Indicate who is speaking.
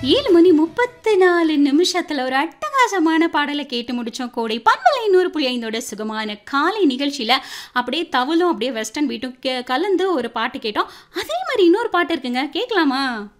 Speaker 1: 7 மணி 34 நிமிஷத்துல ஒரு அட்டகாசமான பாடலை கேட்டு முடிச்சோம். கோடை பண்பலை 100.5 சுகமான காலை நிகழ்ச்சியில அப்படியே தவளும் அப்படியே வெஸ்டர்ன் பீட்டும் கலந்து ஒரு பாட்டு கேட்டோம். அதே மாதிரி இன்னொரு பாட்டு இருக்குங்க, கேட்கலாமா?